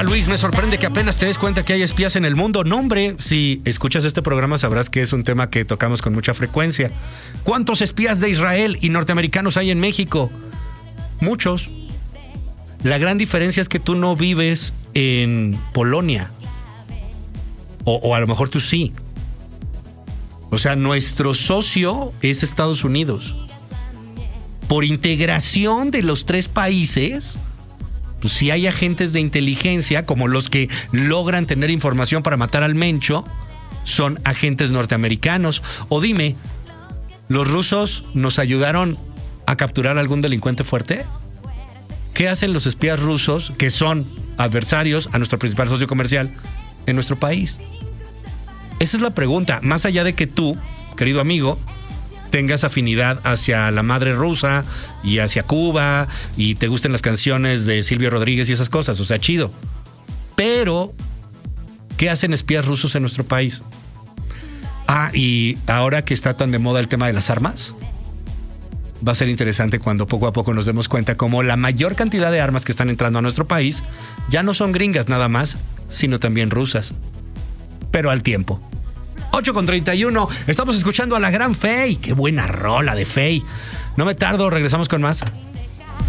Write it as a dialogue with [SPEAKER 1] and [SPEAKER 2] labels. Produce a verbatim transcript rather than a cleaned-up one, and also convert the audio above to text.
[SPEAKER 1] Hola Luis, me sorprende que apenas te des cuenta que hay espías en el mundo. No, hombre, si escuchas este programa sabrás que es un tema que tocamos con mucha frecuencia. ¿Cuántos espías de Israel y norteamericanos hay en México? Muchos. La gran diferencia es que tú no vives en Polonia. O, o a lo mejor tú sí. O sea, nuestro socio es Estados Unidos. Por integración de los tres países, pues si hay agentes de inteligencia, como los que logran tener información para matar al Mencho, son agentes norteamericanos. O dime, ¿los rusos nos ayudaron a capturar a algún delincuente fuerte? ¿Qué hacen los espías rusos, que son adversarios a nuestro principal socio comercial en nuestro país? Esa es la pregunta, más allá de que tú, querido amigo, tengas afinidad hacia la madre rusa y hacia Cuba y te gusten las canciones de Silvio Rodríguez y esas cosas, o sea, chido. Pero, ¿qué hacen espías rusos en nuestro país? Ah, y ahora que está tan de moda el tema de las armas, va a ser interesante cuando poco a poco nos demos cuenta cómo la mayor cantidad de armas que están entrando a nuestro país ya no son gringas nada más, sino también rusas. Pero al tiempo. ocho con treinta y uno, estamos escuchando a la gran Fey. Qué buena rola de Fey. No me tardo, regresamos con más.